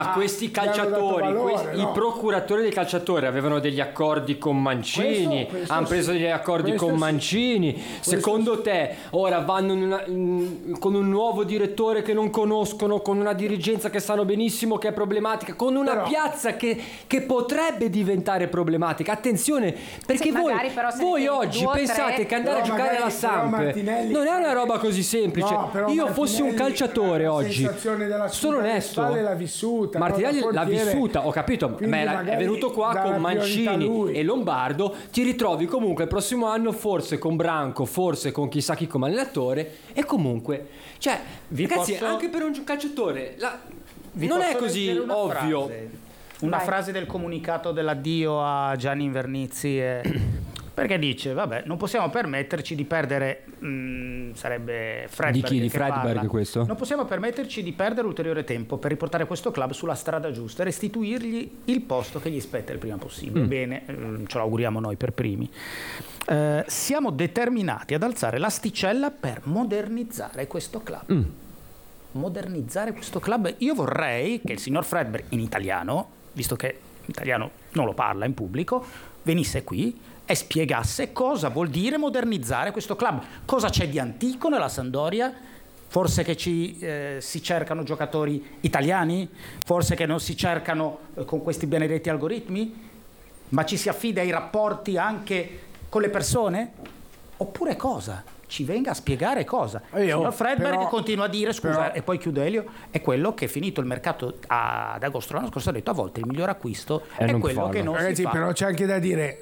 questi calciatori, i procuratori dei calciatori avevano degli accordi con Mancini, hanno preso degli accordi con Mancini. Secondo te ora vanno con un nuovo direttore che non conoscono, con una dirigenza che sanno benissimo che è problematica, con una piazza che potrebbe diventare problematica? Attenzione, perché voi oggi pensate che andare a giocare alla Samp non è una roba così semplice. Io fossi un calciatore oggi, sono onesto, Martinelli l'ha vissuta, ho capito, ma è venuto qua con Mancini e Lombardo. Ti ritrovi comunque il prossimo anno forse con Branco, forse con chissà chi come allenatore, e comunque ragazzi, anche per un calciatore non è così ovvio. Una frase del comunicato dell'addio a Gianni Invernizzi perché dice vabbè, non possiamo permetterci di perdere sarebbe Fredberg, di chi? Di Fredberg questo? Non possiamo permetterci di perdere ulteriore tempo per riportare questo club sulla strada giusta e restituirgli il posto che gli spetta il prima possibile. Bene, ce lo auguriamo noi per primi. Siamo determinati ad alzare l'asticella per modernizzare questo club. Modernizzare questo club. Io vorrei che il signor Fredberg in italiano, visto che italiano non lo parla in pubblico, venisse qui e spiegasse cosa vuol dire modernizzare questo club, cosa c'è di antico nella Sampdoria, forse che si cercano giocatori italiani, forse che non si cercano con questi benedetti algoritmi, ma ci si affida ai rapporti anche con le persone, oppure cosa? Ci venga a spiegare cosa. Signor Fredberg continua a dire, scusa, e poi chiudo Elio, è quello che finito il mercato ad agosto l'anno scorso ha detto a volte il miglior acquisto è quello che non si fa. Però c'è anche da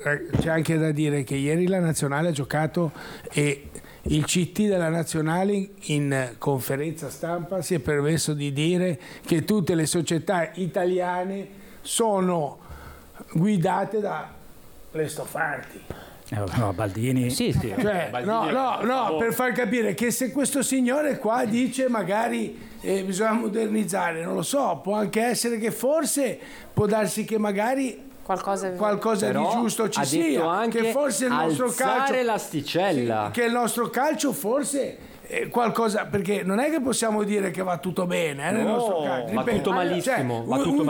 dire che ieri la Nazionale ha giocato e il CT della Nazionale in conferenza stampa si è permesso di dire che tutte le società italiane sono guidate da Lestofanti. No, Baldini. Sì. Baldini no, per far capire che se questo signore qua dice magari bisogna modernizzare, non lo so, può anche essere che forse può darsi che magari qualcosa di giusto ci sia, anche che forse il nostro calcio l'asticella, che il nostro calcio forse qualcosa, perché non è che possiamo dire che va tutto bene nel nostro calcio, va tutto malissimo,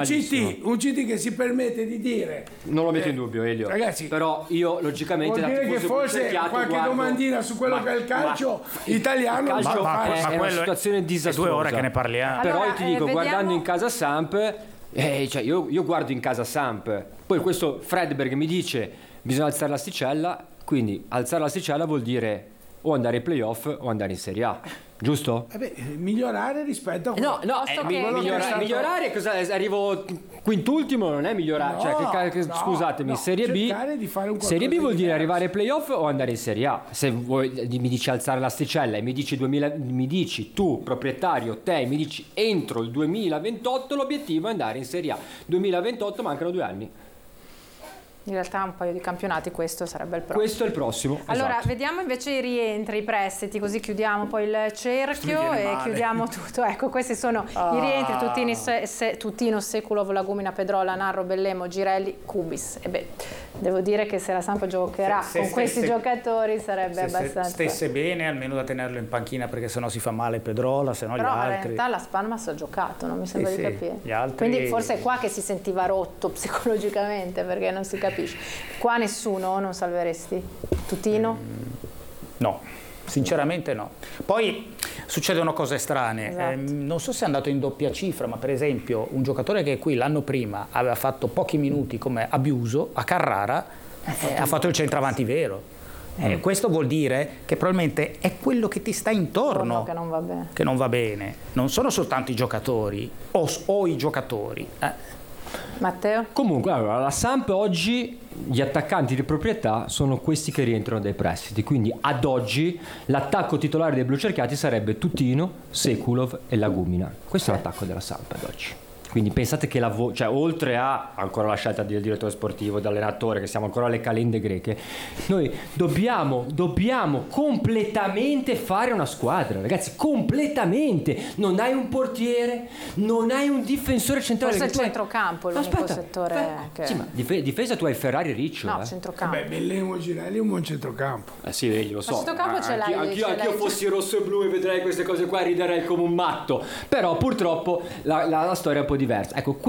un CT che si permette di dire, non lo metto in dubbio, Elio, ragazzi, però io logicamente vuol dire che forse qualche domandina su quello che è il calcio italiano è una situazione disastrosa. 2 ore che ne parliamo. Però io ti dico, guardando in casa Samp, io guardo in casa Samp, poi questo Fredberg mi dice bisogna alzare l'asticella, quindi alzare l'asticella vuol dire o andare ai playoff o andare in Serie A, giusto? Migliorare rispetto a migliorare cosa? Arrivo quintultimo, non è migliorare, scusatemi, Serie B, di fare un Serie B vuol dire arrivare ai playoff o andare in Serie A. Se vuoi, mi dici alzare l'asticella e mi dici tu proprietario, mi dici entro il 2028 l'obiettivo è andare in Serie A. 2028 mancano 2 anni. In realtà un paio di campionati, questo sarebbe il prossimo. Questo è il prossimo. Allora, esatto. Vediamo invece i rientri, i prestiti, così chiudiamo poi il cerchio e chiudiamo tutto. Ecco, questi sono i rientri: Tutino, Seculov, Lagumina, Pedrola, Narro, Bellemo, Girelli, Kubis. E devo dire che se la Samp giocherà con questi giocatori sarebbe abbastanza... Stesse bene, almeno da tenerlo in panchina, perché sennò si fa male Pedrola, sennò gli altri... Però in realtà la Spalmas ha giocato, non mi sembra di capire. Gli altri... Quindi forse è qua che si sentiva rotto psicologicamente, perché non si capisce. Qua nessuno non salveresti? Tutino? No, sinceramente no. Poi succedono cose strane. Esatto. Non so se è andato in doppia cifra, ma per esempio un giocatore che qui l'anno prima aveva fatto pochi minuti come Abiuso a Carrara ha fatto il centravanti vero. Questo vuol dire che probabilmente è quello che ti sta intorno che non va bene. Che non va bene. Non sono soltanto i giocatori o i giocatori. Matteo? Comunque, allora, la Samp oggi, gli attaccanti di proprietà sono questi che rientrano dai prestiti, quindi ad oggi l'attacco titolare dei blucerchiati sarebbe Tutino, Seculov e Lagumina. Questo è l'attacco della Samp ad oggi. Quindi pensate che oltre a ancora la scelta del direttore sportivo, dell'allenatore, che siamo ancora alle calende greche, noi dobbiamo completamente fare una squadra, ragazzi, completamente. Non hai un portiere, non hai un difensore centrale. Forse il centrocampo è l'unico settore che... Sì, ma difesa tu hai Ferrari Riccio. No, centrocampo. Bellemo Girelli è un buon centrocampo. Sì, vedi, lo so. Ma centrocampo ce l'hai. Anch'io fossi rosso e blu e vedrei queste cose qua, riderei come un matto. Però purtroppo la storia è un po' diverso. Ecco,